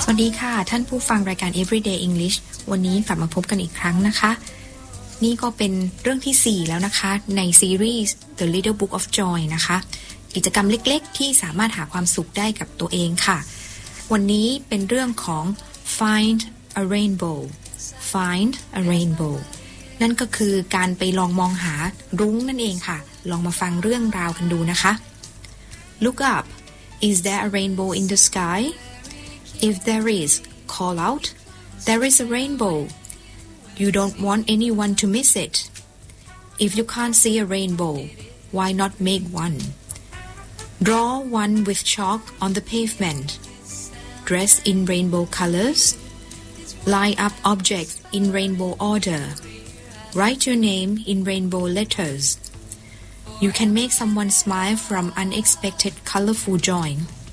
วัสดีค่ะท่านผู้ฟังรายการ Everyday English วันนี้กลับมาพบกันอีกครั้งนะคะนี่ก็เป็นเรื่องที่4แล้วนะคะในซีรีส์ The Little Book of Joy นะคะกิจกรรมเล็กๆที่สามารถหาความสุขได้กับตัวเองค่ะวันนี้เป็นเรื่องของ Find a Rainbow Find a Rainbow นั่นก็คือการไปลองมองหารุ้งนั่นเองค่ะลองมาฟังเรื่องราวกันดูนะคะ Look up. Is there a rainbow in the sky? If there is, call out. There is a rainbow. You don't want anyone to miss it. If you can't see a rainbow, why not make one? Draw one with chalk on the pavement. Dress in rainbow colors. Line up objects in rainbow order. Write your name in rainbow letters. You can make someone smile from unexpected colorful joy.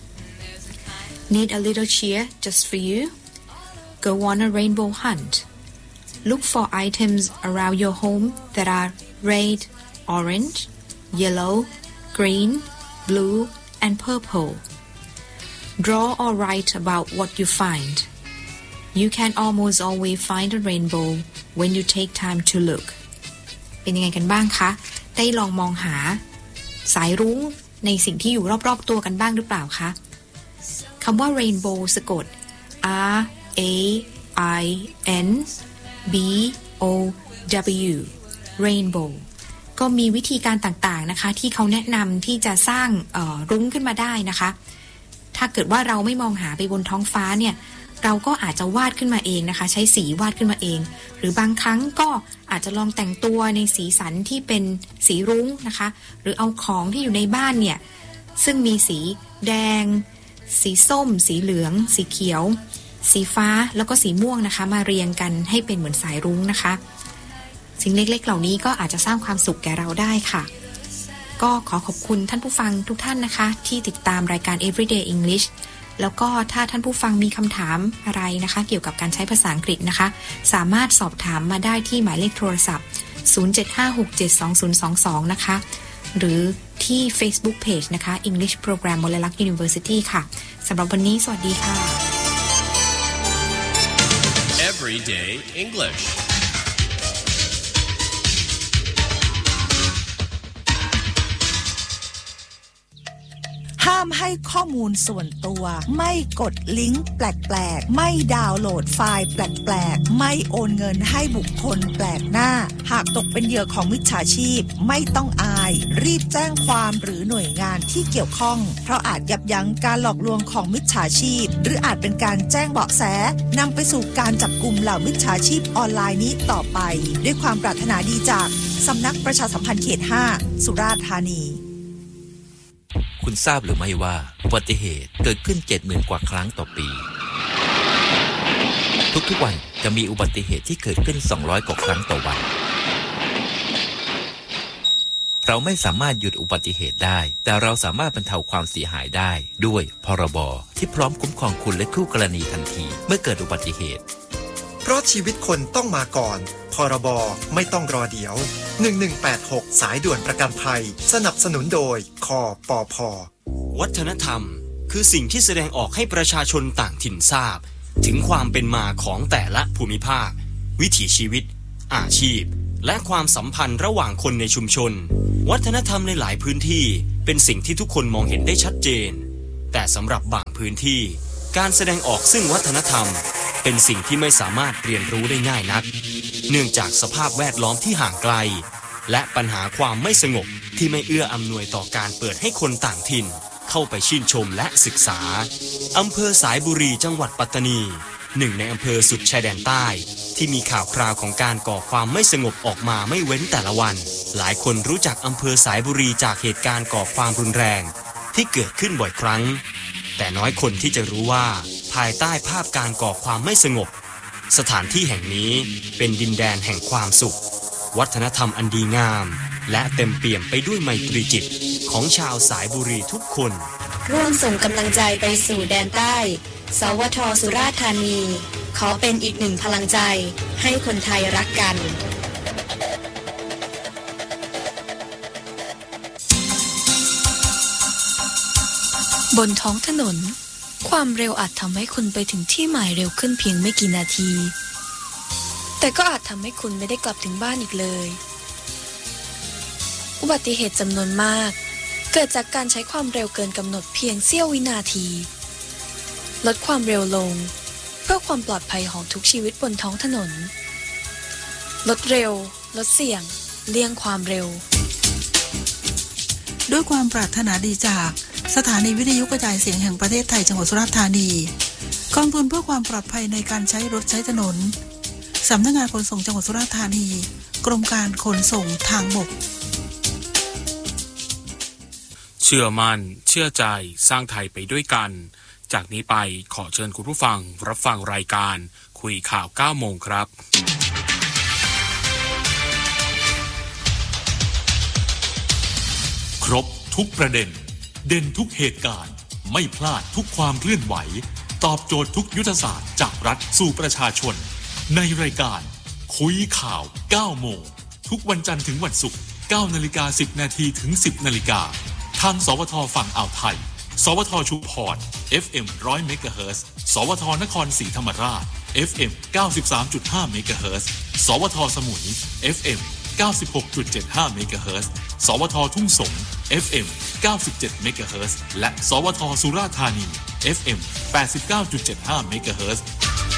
Need a little cheer just for you? Go on a rainbow hunt. Look for items around your home that are red, orange, yellow, green, blue, and purple. Draw or write about what you find. You can almost always find a rainbow when you take time to look. เป็นยังไงกันบ้างคะได้ลองมองหาสายรุ้งในสิ่งที่อยู่รอบๆตัวกันบ้างหรือเปล่าคะคำว่า rainbow สะกด R A I N B O W rainbow ก็มีวิธีการต่างๆนะคะที่เขาแนะนำที่จะสร้างรุ้งขึ้นมาได้นะคะถ้าเกิดว่าเราไม่มองหาไปบนท้องฟ้าเนี่ยเราก็อาจจะวาดขึ้นมาเองนะคะใช้สีวาดขึ้นมาเองหรือบางครั้งก็อาจจะลองแต่งตัวในสีสันที่เป็นสีรุ้งนะคะหรือเอาของที่อยู่ในบ้านเนี่ยซึ่งมีสีแดงสีส้มสีเหลืองสีเขียวสีฟ้าแล้วก็สีม่วงนะคะมาเรียงกันให้เป็นเหมือนสายรุ้งนะคะสิ่งเล็กๆเหล่านี้ก็อาจจะสร้างความสุขแก่เราได้ค่ะก็ขอขอบคุณท่านผู้ฟังทุกท่านนะคะที่ติดตามรายการ Everyday English แล้วก็ถ้าท่านผู้ฟังมีคำถามอะไรนะคะเกี่ยวกับการใช้ภาษาอังกฤษนะคะสามารถสอบถามมาได้ที่หมายเลขโทรศัพท์0756720022นะคะหรือที่ Facebook Page นะคะ English Program มลลักษณ์ University ค่ะสำหรับวันนี้สวัสดีค่ะ Everyday English ห้ามให้ข้อมูลส่วนตัวไม่กดลิงก์แปลกๆไม่ดาวน์โหลดไฟล์แปลกๆไม่โอนเงินให้บุคคลแปลกหน้าหากตกเป็นเหยื่อของมิจฉาชีพไม่ต้องอายรีบแจ้งความหรือหน่วยงานที่เกี่ยวข้องเพราะอาจยับยั้งการหลอกลวงของมิจฉาชีพหรืออาจเป็นการแจ้งเบาะแสนำไปสู่การจับกุมเหล่ามิจฉาชีพออนไลน์นี้ต่อไปด้วยความปรารถนาดีจากสำนักประชาสัมพันธ์เขต 5 สุราษฎร์ธานีคุณทราบหรือไม่ว่าอุบัติเหตุเกิดขึ้น 70,000 กว่าครั้งต่อปีทุกๆวันจะมีอุบัติเหตุที่เกิดขึ้น200 กว่าครั้งต่อวันเราไม่สามารถหยุดอุบัติเหตุได้แต่เราสามารถบรรเทาความเสียหายได้ด้วยพรบที่พร้อมคุ้มครองคุณและคู่กรณีทันทีเมื่อเกิดอุบัติเหตุเพราะชีวิตคนต้องมาก่อนพรบไม่ต้องรอเดี๋ยว1186สายด่วนประกันภัยสนับสนุนโดยคปภ. วัฒนธรรมคือสิ่งที่แสดงออกให้ประชาชนต่างถิ่นทราบถึงความเป็นมาของแต่ละภูมิภาควิถีชีวิตอาชีพและความสัมพันธ์ระหว่างคนในชุมชนวัฒนธรรมในหลายพื้นที่เป็นสิ่งที่ทุกคนมองเห็นได้ชัดเจนแต่สำหรับบางพื้นที่การแสดงออกซึ่งวัฒนธรรมเป็นสิ่งที่ไม่สามารถเรียนรู้ได้ง่ายนักเนื่องจากสภาพแวดล้อมที่ห่างไกลและปัญหาความไม่สงบที่ไม่เอื้ออำนวยต่อการเปิดให้คนต่างถิ่นเข้าไปชื่นชมและศึกษาอำเภอสายบุรีจังหวัดปัตตานีหนึ่งในอำเภอสุดชายแดนใต้ที่มีข่าวคราวของการก่อความไม่สงบออกมาไม่เว้นแต่ละวันหลายคนรู้จักอำเภอสายบุรีจากเหตุการณ์ก่อความรุนแรงที่เกิดขึ้นบ่อยครั้งแต่น้อยคนที่จะรู้ว่าภายใต้ภาพการก่อความไม่สงบสถานที่แห่งนี้เป็นดินแดนแห่งความสุขวัฒนธรรมอันดีงามและเต็มเปี่ยมไปด้วยไมตรีจิตของชาวสายบุรีทุกคนร่วมส่งกำลังใจไปสู่แดนใต้สวท.สุราษฎร์ธานีขอเป็นอีกหนึ่งพลังใจให้คนไทยรักกันบนท้องถนนความเร็วอาจทำให้คุณไปถึงที่หมายเร็วขึ้นเพียงไม่กี่นาทีแต่ก็อาจทำให้คุณไม่ได้กลับถึงบ้านอีกเลยอุบัติเหตุจำนวนมากเกิดจากการใช้ความเร็วเกินกำหนดเพียงเสี้ยววินาทีลดความเร็วลงเพื่อความปลอดภัยของทุกชีวิตบนท้องถนนลดเร็วลดเสี่ยงเลี่ยงความเร็วด้วยความปรารถนาดีจากสถานีวิทยุกระจายเสียงแห่งประเทศไทยจังหวัดสุราษฎร์ธานีกองทุนเพื่อความปลอดภัยในการใช้รถใช้ถนนสำนักงานขนส่งจังหวัดสุราษฎร์ธานีกรมการขนส่งทางบกเชื่อมั่นเชื่อใจสร้างไทยไปด้วยกันจากนี้ไปขอเชิญคุณผู้ฟังรับฟังรายการคุยข่าว 9 โมงครับครบทุกประเด็นเด่นทุกเหตุการณ์ไม่พลาดทุกความเคลื่อนไหวตอบโจทย์ทุกยุทธศาสตร์จากรัฐสู่ประชาชนในรายการคุยข่าว 9 โมงทุกวันจันทร์ถึงวันศุกร์ 9:10 นาทีถึง 10 นาฬิกาทางสวทฝั่งอ่าวไทยสวทชุมพร FM 100 เมกะเฮิรตซ์สวทนครศรีธรรมราช FM 93.5 เมกะเฮิรตซ์สวทสมุย FM 96.75 เมกะเฮิรตซ์สวททุ่งสง FM 97 เมกะเฮิรตซ์และสวทสุราษฎร์ธานี FM 89.75 เมกะเฮิรตซ์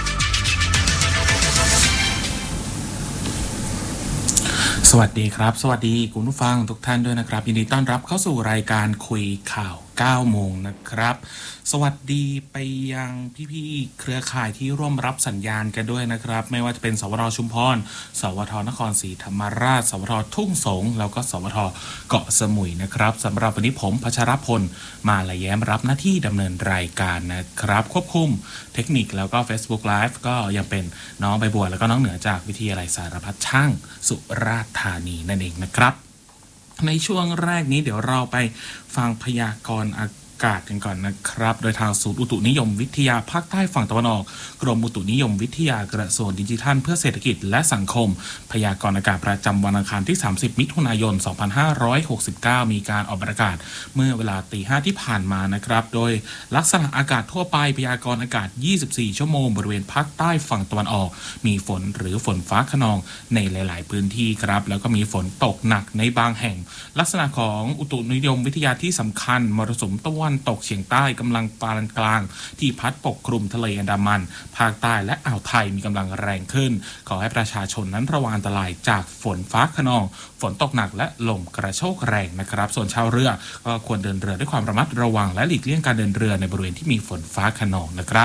สวัสดีครับสวัสดีคุณผู้ฟังทุกท่านด้วยนะครับยินดีต้อนรับเข้าสู่รายการคุยข่าว 9 โมงนะครับสวัสดีไปยังพี่ๆเครือข่ายที่ร่วมรับสัญญาณกันด้วยนะครับไม่ว่าจะเป็นสวทชุมพรสวทนครศรีธรรมราชสวททุ่งสงแล้วก็สวทเกาะสมุยนะครับสำหรับวันนี้ผมพัชรพลมาละแย้มรับหน้าที่ดำเนินรายการนะครับควบคุมเทคนิคแล้วก็ Facebook Live ก็ยังเป็นน้องใบบัวแล้วก็น้องเหนือจากวิทยาลัยสารพัดช่างสุราษฎร์ธานีนั่นเองนะครับในช่วงแรกนี้เดี๋ยวเราไปฟังพยากรณ์อากาศกันก่อนนะครับโดยทางศูนย์อุตุนิยมวิทยาภาคใต้ฝั่งตะวันออกกรมอุตุนิยมวิทยากระทรวงดิจิทัลเพื่อเศรษฐกิจและสังคมพยากรณ์อากาศประจำวันอังคารที่30มิถุนายน2569มีการออกประกาศเมื่อเวลา 5:00 ที่ผ่านมานะครับโดยลักษณะอากาศทั่วไปพยากรณ์อากาศ24ชั่วโมงบริเวณภาคใต้ฝั่งตะวันออกมีฝนหรือฝนฟ้าคะนองในหลายๆพื้นที่ครับแล้วก็มีฝนตกหนักในบางแห่งลักษณะของอุตุนิยมวิทยาที่สำคัญมรสุมตะวันตกเฉียงใต้กำลังปานกลางที่พัดปกคลุมทะเลอันดามันภาคใต้และอ่าวไทยมีกำลังแรงขึ้นขอให้ประชาชนนั้นระวังอันตรายจากฝนฟ้าคะนองฝนตกหนักและลมกระโชกแรงนะครับส่วนชาวเรือก็ควรเดินเรือด้วยความระมัดระวังและหลีกเลี่ยงการเดินเรือในบริเวณที่มีฝนฟ้าคะนองนะครับ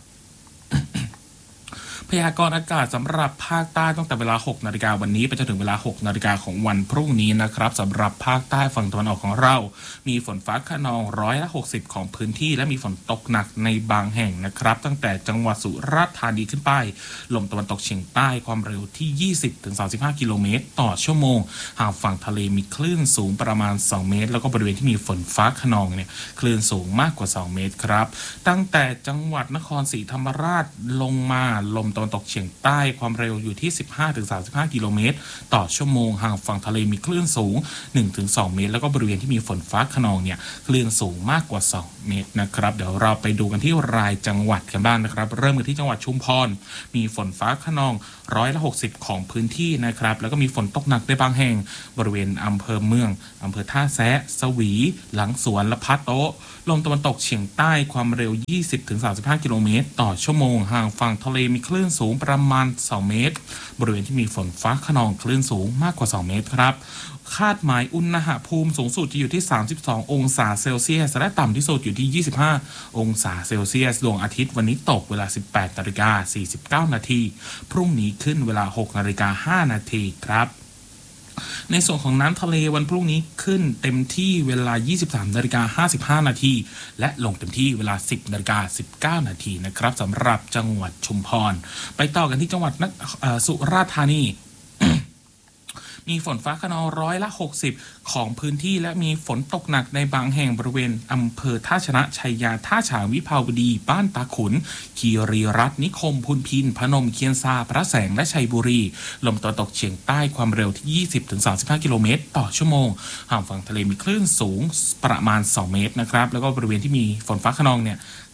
พยากรณ์อากาศสำหรับภาคใต้ตั้งแต่เวลา 6 นาฬิกาวันนี้ไปจนถึงเวลา 6 นาฬิกาของวันพรุ่งนี้นะครับสำหรับภาคใต้ฝั่งตะวันออกของเรามีฝนฟ้าคะนอง160ของพื้นที่และมีฝนตกหนักในบางแห่งนะครับตั้งแต่จังหวัดสุราษฎร์ธานีขึ้นไปลมตะวันตกเฉียงใต้ความเร็วที่ 20-35 กิโลเมตรต่อชั่วโมงห่างฝั่งทะเลมีคลื่นสูงประมาณ2เมตรแล้วก็บริเวณที่มีฝนฟ้าคะนองเนี่ยคลื่นสูงมากกว่า2เมตรครับตั้งแต่จังหวัดนครศรีธรรมราชลงมาลมตะวันตกเฉียงใต้ความเร็วอยู่ที่ 15-35 กิโลเมตรต่อชั่วโมงห่างฝั่งทะเลมีคลื่นสูง 1-2 เมตรแล้วก็บริเวณที่มีฝนฟ้าคะนองเนี่ยคลื่นสูงมากกว่า2เมตรนะครับเดี๋ยวเราไปดูกันที่รายจังหวัดกันบ้างนะครับเริ่มกันที่จังหวัดชุมพรมีฝนฟ้าคะนอง160ของพื้นที่นะครับแล้วก็มีฝนตกหนักในบางแห่งบริเวณอำเภอเมืองอำเภอท่าแซะสวีหลังสวนและพัดโต๊ะลมตะวันตกเฉียงใต้ความเร็ว 20-35 กิโลเมตรต่อชั่วโมงห่างฝั่งทะเลมีคลื่นสูงประมาณ2เมตรบริเวณที่มีฝนฟ้าคะนองคลื่นสูงมากกว่า2เมตรครับคาดหมายอุณหภูมิสูงสุดจะอยู่ที่32องศาเซลเซียสและต่ำที่สุดอยู่ที่25องศาเซลเซียสดวงอาทิตย์วันนี้ตกเวลา 18:49 นาทีพรุ่งนี้ขึ้นเวลา 6:05 นาทีครับในส่วนของน้ำทะเลวันพรุ่งนี้ขึ้นเต็มที่เวลา 23:55 นาทีและลงเต็มที่เวลา 10:19 นาทีนะครับสำหรับจังหวัดชุมพรไปต่อกันที่จังหวัดสุราษฎร์ธานี มีฝนฟ้าคะนอง60%ของพื้นที่และมีฝนตกหนักในบางแห่งบริเวณอำเภอท่าชนะชัยยาท่าฉางวิภาวดีบ้านตาขุนคีรีรัตน์นิคมพุนพินพนมเคียนซาพระแสงและชัยบุรีลมตะวันตกเฉียงใต้ความเร็วที่ 20-35 กิโลเมตรต่อชั่วโมงห่างฝั่งทะเลมีคลื่นสูงประมาณ2เมตรนะครับแล้วก็บริเวณที่มีฝนฟ้าคะนองเนี่ย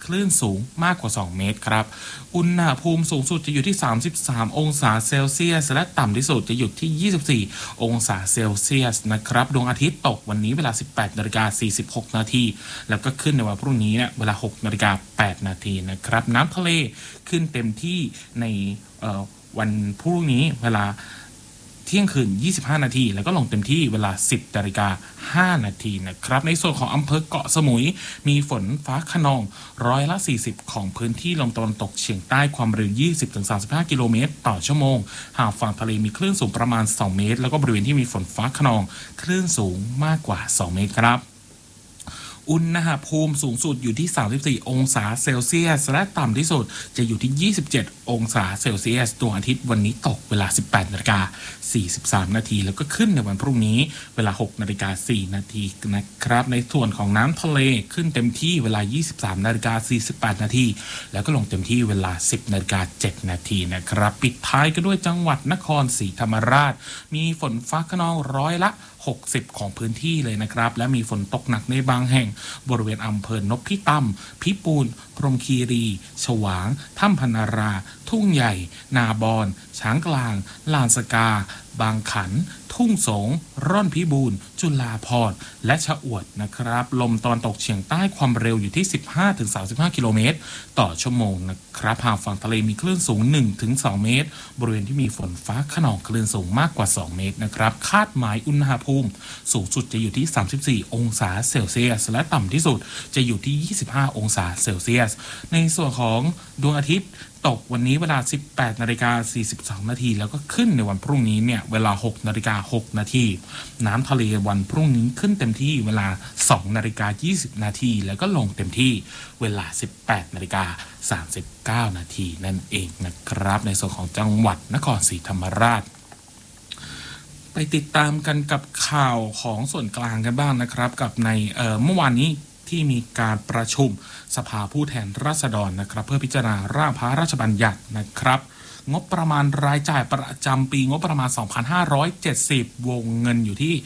คลื่นสูงมากกว่า2เมตรครับอุณหภูมิสูงสุดจะอยู่ที่33องศาเซลเซียสและต่ำที่สุดจะอยู่ที่24องศาเซลเซียสนะครับดวงอาทิตย์ตกวันนี้เวลา 18:46 นาทีแล้วก็ขึ้นในวันพรุ่งนี้เนี่ยเวลา 6:08 นาทีนะครับน้ำทะเลขึ้นเต็มที่ในวันพรุ่งนี้เวลาเที่ยงคืน25 นาทีแล้วก็ลงเต็มที่เวลา 10:05 นาทีนะครับในส่วนของอำเภอเกาะสมุยมีฝนฟ้าคะนอง40%ของพื้นที่ลมตะวันตกเฉียงใต้ความเร็ว 20-35 กิโลเมตรต่อชั่วโมงห่างฝั่งทะเลมีคลื่นสูงประมาณ2เมตรแล้วก็บริเวณที่มีฝนฟ้าคะนองคลื่นสูงมากกว่า2เมตรครับอุณหภูมิสูงสุดอยู่ที่34องศาเซลเซียสและต่ำที่สุดจะอยู่ที่27องศาเซลเซียสดวงอาทิตย์วันนี้ตกเวลา 18:43 นาทีแล้วก็ขึ้นในวันพรุ่งนี้เวลา 6:04 นาทีนะครับในส่วนของน้ำทะเลขึ้นเต็มที่เวลา 23:48 นาทีแล้วก็ลงเต็มที่เวลา 10:07 นาทีนะครับปิดท้ายกันด้วยจังหวัดนครศรีธรรมราชมีฝนฟ้าคะนอง60%ของพื้นที่เลยนะครับและมีฝนตกหนักในบางแห่งบริเวณอำเภอนพิตำพิปูนพรหมคีรีฉวางถ้ำพนาราทุ่งใหญ่นาบอนช้างกลางลานสกาบางขันทุ่งสงร่อนพิบูลจุฬาภรณ์และชะอวดนะครับลมตะวันตกเฉียงใต้ความเร็วอยู่ที่ 15-35 กิโลเมตรต่อชั่วโมงนะครับห่างฝั่งทะเลมีคลื่นสูง 1-2 เมตรบริเวณที่มีฝนฟ้าคะนองคลื่นสูงมากกว่า2เมตรนะครับคาดหมายอุณหภูมิสูงสุดจะอยู่ที่34องศาเซลเซียสและต่ำที่สุดจะอยู่ที่25องศาเซลเซียสในส่วนของดวงอาทิตย์ตกวันนี้เวลา 18:42 นาทีแล้วก็ขึ้นในวันพรุ่งนี้เนี่ยเวลา 6:06 นาทีน้ำทะเลวันพรุ่งนี้ขึ้นเต็มที่เวลา 2:20 นาทีแล้วก็ลงเต็มที่เวลา 18:39 นาทีนั่นเองนะครับในส่วนของจังหวัดนครศรีธรรมราชไปติดตามกันกับข่าวของส่วนกลางกันบ้างนะครับกับในเมื่อวานนี้ที่มีการประชุมสภาผู้แทนราษฎรนะครับเพื่อพิจารณาร่างพระราชบัญญัตินะครับงบประมาณรายจ่ายประจำปีงบประมาณ 2570 วงเงินอยู่ที่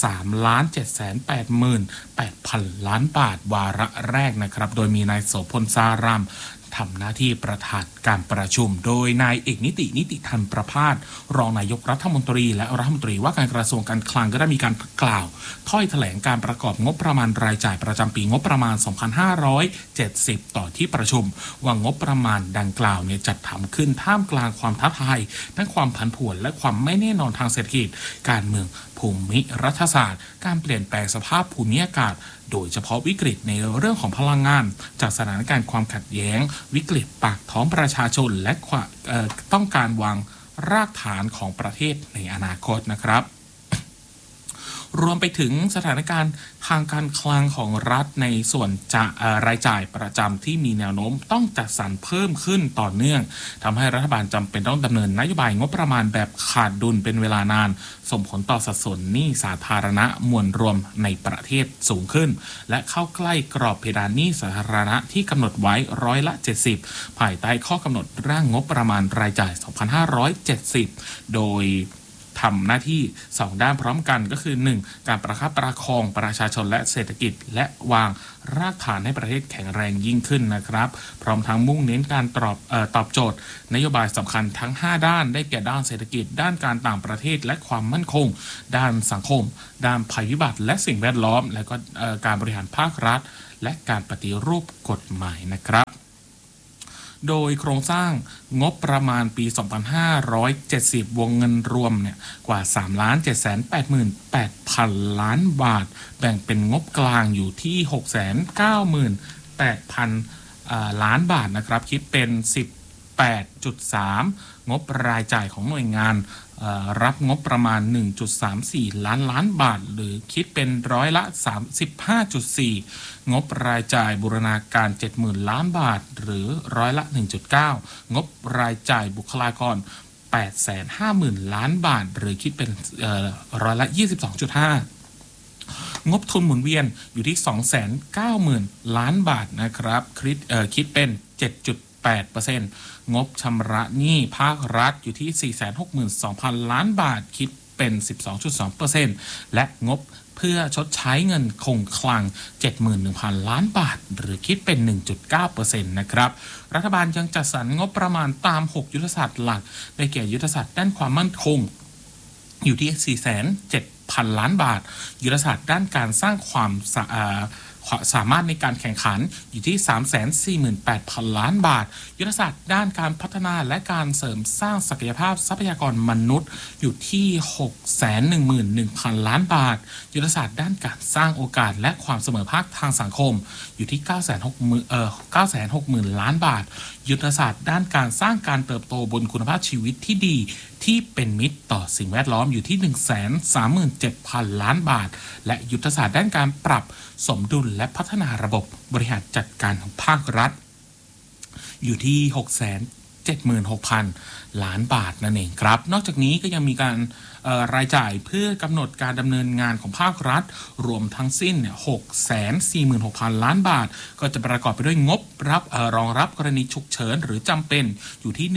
3,788,000 ล้านบาทวาระแรกนะครับโดยมีนายโสพลสารามทำหน้าที่ประธานการประชุมโดยนายเอกนิติธรรมประภาสรองนายกรัฐมนตรีและรัฐมนตรีว่าการกระทรวงการคลังก็ได้มีการกล่าวถ้อยแถลงการประกอบงบประมาณรายจ่ายประจำปีงบประมาณ 2570 ต่อที่ประชุมว่างบประมาณดังกล่าวเนี่ยจัดทำขึ้นท่ามกลางความท้าทายทั้งความผันผวนและความไม่แน่นอนทางเศรษฐกิจการเมืองภูมิรัฐศาสตร์การเปลี่ยนแปลงสภาพภูมิอากาศโดยเฉพาะวิกฤตในเรื่องของพลังงานจากสถานการณ์ความขัดแย้งวิกฤตปากท้องประชาชนและต้องการวางรากฐานของประเทศในอนาคตนะครับรวมไปถึงสถานการณ์ทางการคลังของรัฐในส่วนรายจ่ายประจำที่มีแนวโน้มต้องจัดสรรเพิ่มขึ้นต่อเนื่องทำให้รัฐบาลจำเป็นต้องดำเนินนโยบายงบประมาณแบบขาดดุลเป็นเวลานานส่งผลต่อสัดส่วนหนี้สาธารณะมวลรวมในประเทศสูงขึ้นและเข้าใกล้กรอบเพดานหนี้สาธารณะที่กำหนดไว้70%ภายใต้ข้อกำหนดร่างงบประมาณรายจ่าย 2570 โดยทำหน้าที่2ด้านพร้อมกันก็คือ 1. การประคับประคองประชาชนและเศรษฐกิจและวางรากฐานให้ประเทศแข็งแรงยิ่งขึ้นนะครับพร้อมทั้งมุ่งเน้นการตอบโจทย์นโยบายสำคัญทั้ง5ด้านได้แก่ด้านเศรษฐกิจด้านการต่างประเทศและความมั่นคงด้านสังคมด้านภัยพิบัติและสิ่งแวดล้อมและก็การบริหารภาครัฐและการปฏิรูปกฎหมายนะครับโดยโครงสร้างงบประมาณปี 2570 วงเงินรวมเนี่ยกว่า 3,788,000 ล้านบาทแบ่งเป็นงบกลางอยู่ที่ 698,000 ล้านบาทนะครับคิดเป็น 18.3 งบรายจ่ายของหน่วยงานรับงบประมาณ 1.34 ล้านบาทหรือคิดเป็นร้อยละ 35.4 งบรายจ่ายบูรณาการ 70,000 ล้านบาทหรือร้อยละ 1.9 งบรายจ่ายบุคลากร 850,000 ล้านบาทหรือคิดเป็นร้อยละ 22.5 งบทุนหมุนเวียนอยู่ที่ 290,000 ล้านบาทนะครับคิดเป็น 7.8% งบชำระหนี้ภาครัฐอยู่ที่ 462,000 ล้านบาทคิดเป็น 12.2% และงบเพื่อชดใช้เงินคงคลัง 71,000 ล้านบาทหรือคิดเป็น 1.9% นะครับรัฐบาลยังจัดสรรงบประมาณตาม6ยุทธศาสตร์หลักได้แก่ยุทธศาสตร์ด้านความมั่นคงอยู่ที่ 407,000 ล้านบาทยุทธศาสตร์ด้านการสร้างความสามารถในการแข่งขันอยู่ที่ 348,000 ล้านบาทยุทธศาสตร์ด้านการพัฒนาและการเสริมสร้างศักยภาพทรัพยากรมนุษย์อยู่ที่ 611,000 ล้านบาทยุทธศาสตร์ด้านการสร้างโอกาสและความเสมอภาคทางสังคมอยู่ที่ 960,000 ล้านบาทยุทธศาสตร์ด้านการสร้างการเติบโตบนคุณภาพชีวิตที่ดีที่เป็นมิตรต่อสิ่งแวดล้อมอยู่ที่ 137,000 ล้านบาทและยุทธศาสตร์ด้านการปรับสมดุลและพัฒนาระบบบริหารจัดการของภาครัฐอยู่ที่ 676,000 ล้านบาทนั่นเองครับนอกจากนี้ก็ยังมีการรายจ่ายเพื่อกำหนดการดำเนินงานของภาครัฐรวมทั้งสิ้น 646,000 ล้านบาทก็จะประกอบไปด้วยงบรองรับกรณีฉุกเฉินหรือจำเป็นอยู่ที่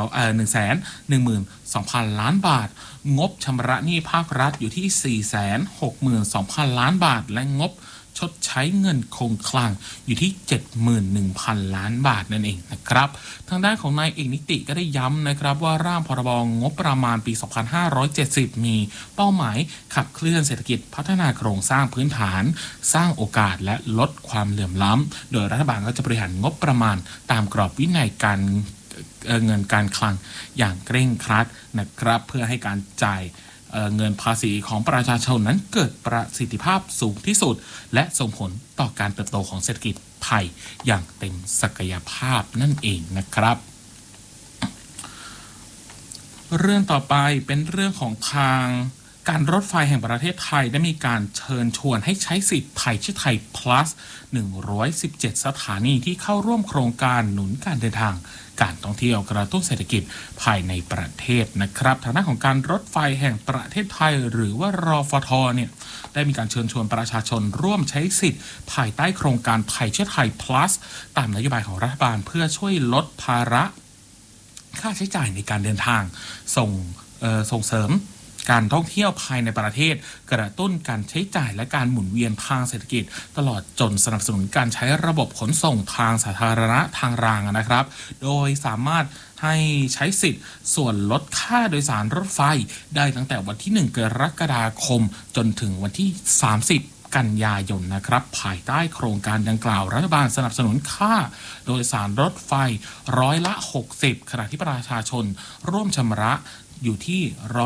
112,000 ล้านบาทงบชำระหนี้ภาครัฐอยู่ที่ 462,000 ล้านบาทและงบชดใช้เงินคงคลังอยู่ที่ 71,000 ล้านบาทนั่นเองนะครับทางด้านของนายเอกนิติก็ได้ย้ำนะครับว่าร่างพรบงบประมาณปี 2570 มีเป้าหมายขับเคลื่อนเศรษฐกิจพัฒนาโครงสร้างพื้นฐานสร้างโอกาสและลดความเหลื่อมล้ำโดยรัฐบาลก็จะบริหารงบประมาณตามกรอบวินัยการเงินการคลังอย่างเคร่งครัดนะครับเพื่อให้การจ่ายเงินภาษีของประชาชนนั้นเกิดประสิทธิภาพสูงที่สุดและส่งผลต่อการเติบโตของเศรษฐกิจไทยอย่างเต็มศักยภาพนั่นเองนะครับเรื่องต่อไปเป็นเรื่องของทางการรถไฟแห่งประเทศไทยได้มีการเชิญชวนให้ใช้สิทธิ์ไทยชื่อไทย plus 117 สถานีที่เข้าร่วมโครงการหนุนการเดินทางการท่องเที่ยวกระตุ้นเศรษฐกิจภายในประเทศนะครับทางด้านของการรถไฟแห่งประเทศไทยหรือว่ารฟท.เนี่ยได้มีการเชิญชวนประชาชนร่วมใช้สิทธิ์ภายใต้โครงการไทยชื่อไทย plus ตามนโยบายของรัฐบาลเพื่อช่วยลดภาระค่าใช้จ่ายในการเดินทางส่งเสริมการท่องเที่ยวภายในประเทศกระตุ้นการใช้จ่ายและการหมุนเวียนทางเศรษฐกิจตลอดจนสนับสนุนการใช้ระบบขนส่งทางสาธารณะทางรางนะครับโดยสามารถให้ใช้สิทธิ์ส่วนลดค่าโดยสารรถไฟได้ตั้งแต่วันที่1 กรกฎาคมจนถึงวันที่30 กันยายนนะครับภายใต้โครงการดังกล่าวรัฐบาลสนับสนุนค่าโดยสารรถไฟ60%ขณะที่ประชาชนร่วมชำระอยู่ที่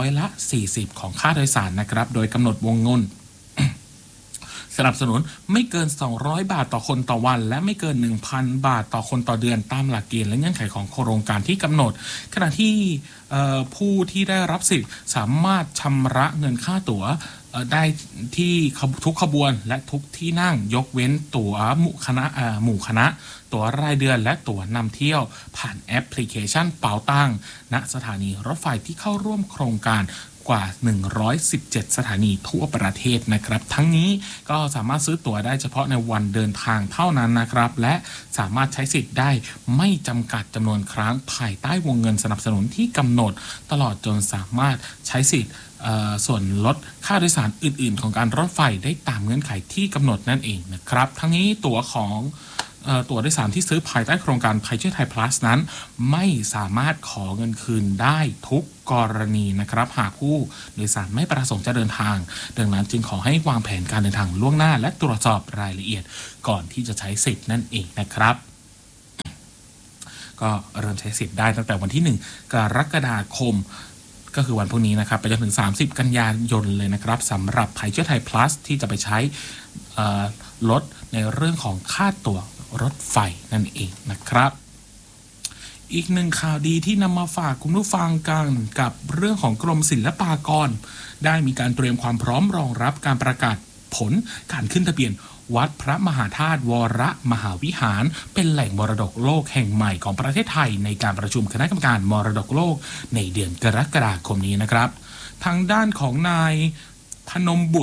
40%ของค่าโดยสารนะครับโดยกำหนดวงเงิน สนับสนุนไม่เกิน200 บาทต่อคนต่อวันและไม่เกิน 1,000 บาทต่อคนต่อเดือนตามหลักเกณฑ์และเงื่อนไขของโครงการที่กำหนดขณะที่ผู้ที่ได้รับสิทธิ์สามารถชำระเงินค่าตั๋วได้ที่ทุกขบวนและทุกที่นั่งยกเว้นตั๋วหมู่คณะตั๋วรายเดือนและตั๋วนำเที่ยวผ่านแอปพลิเคชันเป๋าตังณสถานีรถไฟที่เข้าร่วมโครงการกว่า117 สถานีทั่วประเทศนะครับทั้งนี้ก็สามารถซื้อตั๋วได้เฉพาะในวันเดินทางเท่านั้นนะครับและสามารถใช้สิทธิ์ได้ไม่จำกัดจำนวนครั้งภายใต้วงเงินสนับสนุนที่กำหนดตลอดจนสามารถใช้สิทธิ์ส่วนลดค่าโดยสารอื่นๆของการรถไฟได้ตามเงื่อนไขที่กำหนดนั่นเองนะครับทั้งนี้ตั๋วโดยสารที่ซื้อภายใต้โครงการไทยชื่อไทย plus นั้นไม่สามารถขอเงินคืนได้ทุกกรณีนะครับหากผู้โดยสารไม่ประสงค์จะเดินทางดังนั้นจึงขอให้วางแผนการเดินทางล่วงหน้าและตรวจสอบรายละเอียดก่อนที่จะใช้สิทธิ์นั่นเองนะครับก็เริ่มใช้สิทธิ์ได้ตั้งแต่วันที่1 กรกฎาคมก็คือวันพรุ่งนี้นะครับไปจนถึง30 กันยายนเลยนะครับสำหรับไทยเชื่อไทย plus ที่จะไปใช้ลดในเรื่องของค่าตั๋วรถไฟนั่นเองนะครับอีกหนึ่งข่าวดีที่นำมาฝากคุณผู้ฟังกันกับเรื่องของกรมศิลปากรได้มีการเตรียมความพร้อมรองรับการประกาศผลการขึ้นทะเบียนวัดพระมหาธาตุวรมหาวิหารเป็นแหล่งมรดกโลกแห่งใหม่ของประเทศไทยในการประชุมคณะกรรมการมรดกโลกในเดือนกรกฎาคมนี้นะครับทางด้านของนายพนมบุตร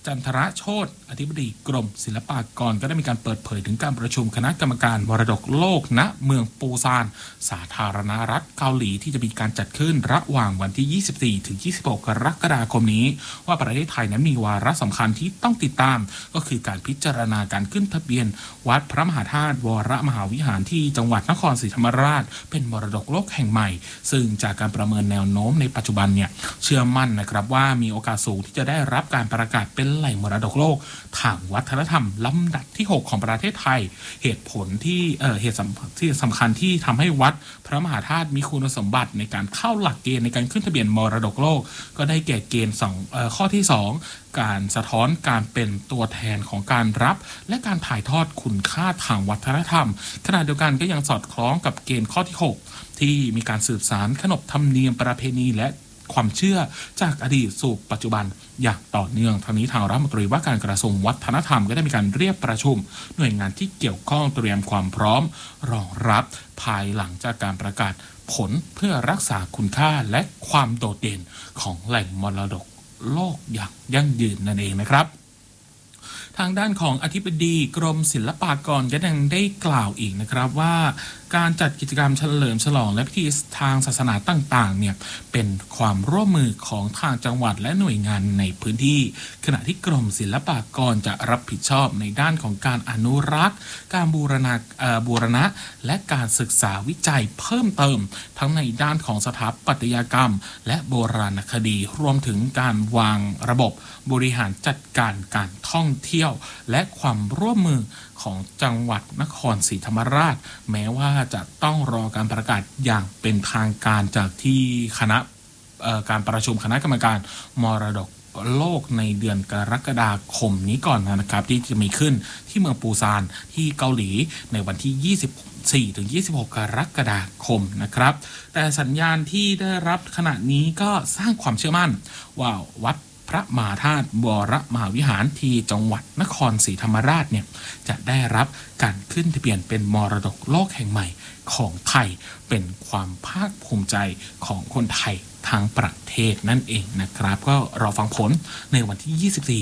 จันทรโชติอธิบดีกรมศิลปากรก็ได้มีการเปิดเผยถึงการประชุมคณะกรรมการมรดกโลกณเมืองปูซานสาธารณรัฐเกาหลีที่จะมีการจัดขึ้นระหว่างวันที่ 24 ถึง 26 กรกฎาคมนี้ว่าประเทศไทยนั้นมีวาระสำคัญที่ต้องติดตามก็คือการพิจารณาการขึ้นทะเบียนวัดพระมหาธาตุวรมหาวิหารที่จังหวัดนครศรีธรรมราชเป็นมรดกโลกแห่งใหม่ซึ่งจากการประเมินแนวโน้มในปัจจุบันเนี่ยเชื่อมั่นนะครับว่ามีโอกาสสูงที่จะได้รับการประกาศเป็นแหล่งมรดกโลกทางวัฒนธรรมลำดับที่ 6 ของประเทศไทยเหตุผลที่เหตุที่สำคัญที่ทำให้วัดพระมหาธาตุมีคุณสมบัติในการเข้าหลักเกณฑ์ในการขึ้นทะเบียนมรดกโลกก็ได้แก่เกณฑ์ข้อที่ 2การสะท้อนการเป็นตัวแทนของการรับและการถ่ายทอดคุณค่าทางวัฒนธรรมขณะเดียวกันก็ยังสอดคล้องกับเกณฑ์ข้อที่ 6ที่มีการสืบสานขนบธรรมเนียมประเพณีและความเชื่อจากอดีตสู่ปัจจุบันอย่างต่อเนื่องทั้งนี้ทางรัฐมนตรีว่าการกระทรวงวัฒนธรรมก็ได้มีการเรียกประชุมหน่วยงานที่เกี่ยวข้องเตรียมความพร้อมรองรับภายหลังจากการประกาศผลเพื่อรักษาคุณค่าและความโดดเด่นของแหล่งมรดกโลกอย่างยั่งยืนนั่นเองนะครับทางด้านของอธิบดีกรมศิลปากรก็ยังได้กล่าวอีกนะครับว่าการจัดกิจกรรมเฉลิมฉลองและพิธีทางศาสนาต่างๆเนี่ยเป็นความร่วมมือของทางจังหวัดและหน่วยงานในพื้นที่ขณะที่กรมศิลปากรจะรับผิดชอบในด้านของการอนุรักษ์การบูรณะและการศึกษาวิจัยเพิ่มเติมทั้งในด้านของสถาปัตยกรรมและโบราณคดีรวมถึงการวางระบบบริหารจัดการการท่องเที่ยวและความร่วมมือของจังหวัดนครศรีธรรมราชแม้ว่าจะต้องรอการประกาศอย่างเป็นทางการจากที่การประชุมคณะกรรมการมรดกโลกในเดือนกรกฎาคมนี้ก่อนนะครับที่จะมีขึ้นที่เมืองปูซานที่เกาหลีในวันที่24-26 กรกฎาคมนะครับแต่สัญญาณที่ได้รับขณะนี้ก็สร้างความเชื่อมั่นว่าวัดพระมหาธาตุวรมหาวิหารที่จังหวัดนครศรีธรรมราชเนี่ยจะได้รับการขึ้นทะเบียนเป็นมรดกโลกแห่งใหม่ของไทยเป็นความภาคภูมิใจของคนไทยทั้งประเทศนั่นเองนะครับก็รอฟังผลในวันที่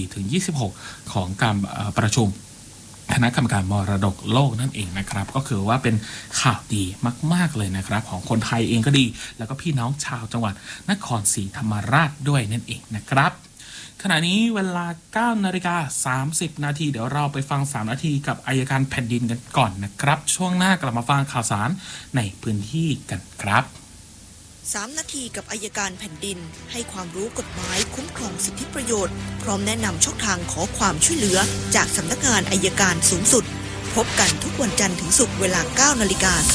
24-26 ของการประชุมคณะกรรมการมรดกโลกนั่นเองนะครับก็คือว่าเป็นข่าวดีมากๆเลยนะครับของคนไทยเองก็ดีแล้วก็พี่น้องชาวจังหวัดนครศรีธรรมราชด้วยนั่นเองนะครับขณะนี้เวลา 9:30 นาทีเดี๋ยวเราไปฟัง3นาทีกับอัยการแผ่นดินกันก่อนนะครับช่วงหน้ากลับมาฟังข่าวสารในพื้นที่กันครับ 3นาทีกับอัยการแผ่นดินให้ความรู้กฎหมายคุ้มครองสิทธิประโยชน์พร้อมแนะนำช่องทางขอความช่วยเหลือจากสำนักงานอัยการสูงสุดพบกันทุกวันจันทร์ถึงศุกร์เวลา 9:00 น